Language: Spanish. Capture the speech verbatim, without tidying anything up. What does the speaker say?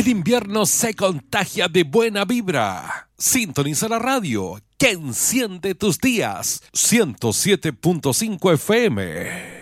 El invierno se contagia de buena vibra. Sintoniza la radio que enciende tus días. ciento siete punto cinco F M.